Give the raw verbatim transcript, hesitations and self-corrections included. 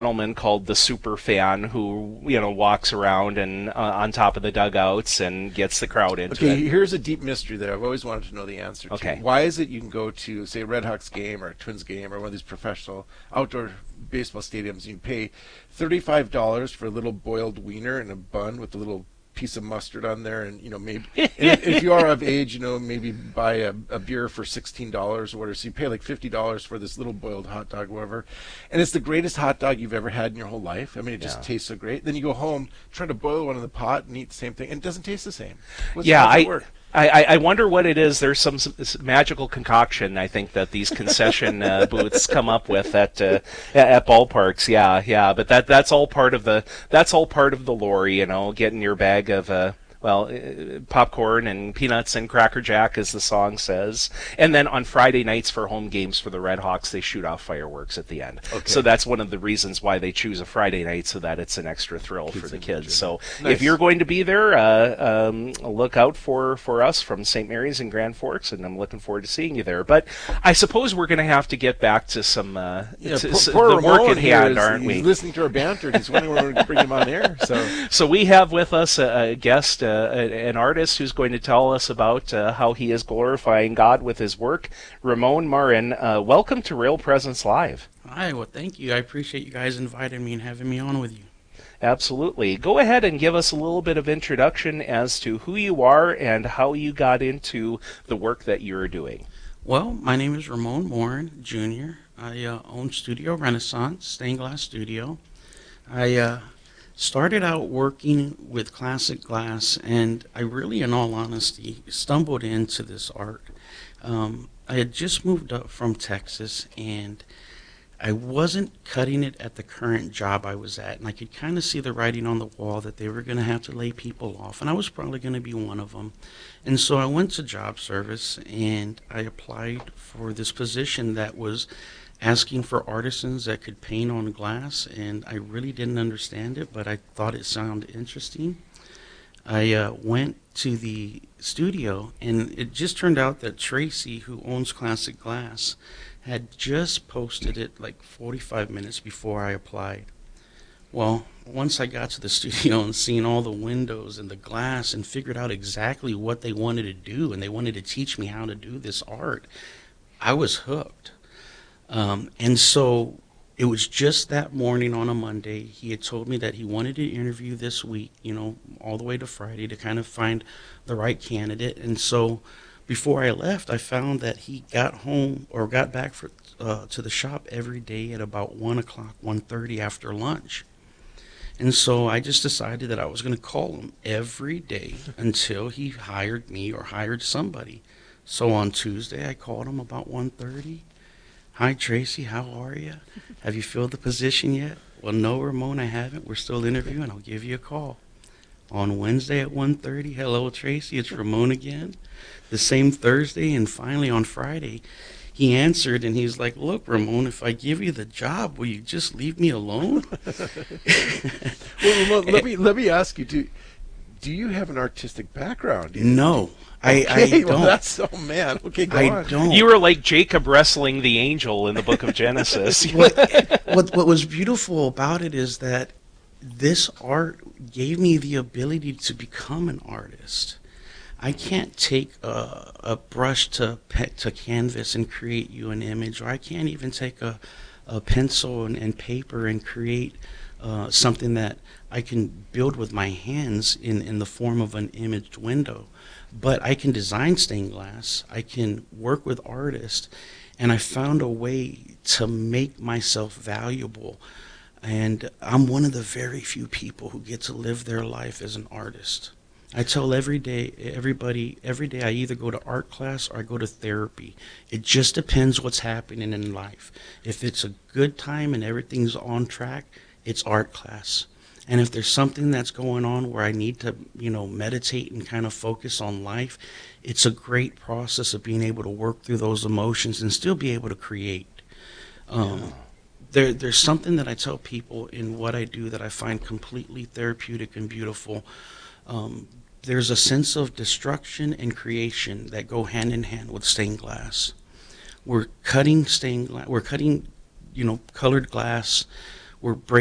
gentleman called the super fan who you know walks around and uh, on top of the dugouts and gets the crowd into Okay, it. here's a deep mystery that I've always wanted to know the answer to. Okay. Why is it you can go to, say, a Red Hawks game or a Twins game or one of these professional outdoor baseball stadiums and you pay thirty-five dollars for a little boiled wiener and a bun with a little piece of mustard on there, and you know maybe and if, if you are of age, you know maybe buy a, a beer for sixteen dollars or whatever. So you pay like fifty dollars for this little boiled hot dog, whatever, and it's the greatest hot dog you've ever had in your whole life. I mean, it just Yeah. tastes so great. Then you go home, try to boil one in the pot and eat the same thing, and it doesn't taste the same. What's, Yeah, how's it I, work? I, I wonder what it is. There's some, some this magical concoction I think that these concession uh, booths come up with at uh, at ballparks. Yeah, yeah, but that that's all part of the that's all part of the lore. You know, getting your bag of uh, well, uh, popcorn and peanuts and Cracker Jack, as the song says. And then on Friday nights for home games for the Red Hawks, they shoot off fireworks at the end. Okay. So that's one of the reasons why they choose a Friday night, so that it's an extra thrill Kids for the and kids. children. So Nice. if you're going to be there, uh, um, look out for, for us from Saint Mary's and Grand Forks, and I'm looking forward to seeing you there. But I suppose we're going to have to get back to some uh, Yeah, to, poor, s- poor the Ramon work at here hand, is- aren't he's we? listening to our banter and he's wondering when we're going to bring him on air. So So we have with us a, a guest, uh, an artist who's going to tell us about uh, how he is glorifying God with his work. Ramon Marin, uh, welcome to Real Presence Live. Hi, well, thank you. I appreciate you guys inviting me and having me on with you. Absolutely. Go ahead and give us a little bit of introduction as to who you are and how you got into the work that you're doing. Well, my name is Ramon Morin, Junior I uh, own Studio Renaissance, stained glass studio. I uh, started out working with classic glass, and I really, in all honesty, stumbled into this art. Um, I had just moved up from Texas, and I wasn't cutting it at the current job I was at, and I could kind of see the writing on the wall that they were going to have to lay people off, and I was probably going to be one of them. And so I went to job service, and I applied for this position that was asking for artisans that could paint on glass, and I really didn't understand it, but I thought it sounded interesting. I uh, went to the studio, and it just turned out that Tracy, who owns Classic Glass, had just posted it like forty-five minutes before I applied. Well, once I got to the studio and seen all the windows and the glass and figured out exactly what they wanted to do, and they wanted to teach me how to do this art, I was hooked. Um, and so it was just that morning on a Monday, he had told me that he wanted to interview this week, you know, all the way to Friday to kind of find the right candidate. And so before I left, I found that he got home or got back for, uh, to the shop every day at about one o'clock, one thirty after lunch. And so I just decided that I was going to call him every day until he hired me or hired somebody. So on Tuesday, I called him about one thirty. Hi, Tracy, how are you? Have you filled the position yet? Well, no, Ramon, I haven't. We're still interviewing. I'll give you a call. On Wednesday at one thirty, hello, Tracy, it's Ramon again. The same Thursday, and finally on Friday, he answered, and he's like, look, Ramon, if I give you the job, will you just leave me alone? well, well, let me let me ask you: Do do you have an artistic background? Do you- No, I, I Okay, don't. well, that's oh man. Okay, go I on. don't. You were like Jacob wrestling the angel in the book of Genesis. what, what what was beautiful about it is that this art gave me the ability to become an artist. I can't take a, a brush to pe- to canvas and create you an image, or I can't even take a, a pencil and, and paper and create uh, something that I can build with my hands in, in the form of an imaged window. But I can design stained glass, I can work with artists, and I found a way to make myself valuable. And I'm one of the very few people who get to live their life as an artist. I tell every day, everybody, every day I either go to art class or I go to therapy. It just depends what's happening in life. If it's a good time and everything's on track, it's art class. And if there's something that's going on where I need to, you know, meditate and kind of focus on life, it's a great process of being able to work through those emotions and still be able to create. Um, yeah. There, there's something that I tell people in what I do that I find completely therapeutic and beautiful. Um, there's a sense of destruction and creation that go hand in hand with stained glass. We're cutting stained glass. We're cutting, you know, colored glass we're breaking